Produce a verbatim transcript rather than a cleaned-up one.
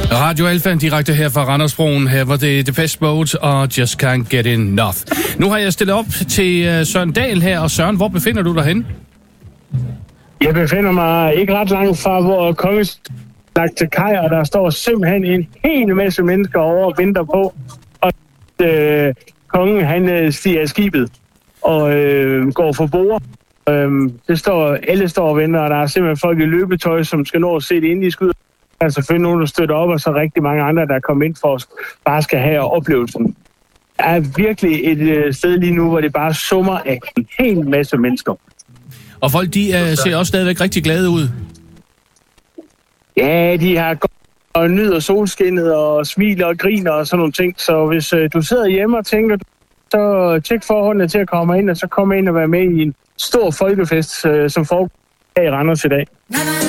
Radio Alfa direkte her fra Randersbroen. Her var det Depeche Mode og Just Can't Get Enough. Nu har jeg stillet op til Søren Dahl her. Og Søren, hvor befinder du dig henne? Jeg befinder mig ikke ret langt fra, hvor kongens lagt til kaj, og der står simpelthen en hel masse mennesker over og venter på. Og øh, kongen, han øh, stiger af skibet og øh, går for bord. Øh, det står, alle står og venter, og der er simpelthen folk i løbetøj, som skal nå at se det, inden de skyder. Der er selvfølgelig nogen, der støtter op, og så rigtig mange andre, der kommer ind for os, bare skal have oplevelsen. Der er virkelig et øh, sted lige nu, hvor det bare summer af en hel masse mennesker. Og folk, de øh, ser også stadigvæk rigtig glade ud. Ja, de har gået og nyder solskinnet og smiler og griner og sådan nogle ting. Så hvis øh, du sidder hjemme og tænker, så tjek forholdene til at komme ind, og så komme ind og være med i en stor folkefest, øh, som foregår her i Randers i dag.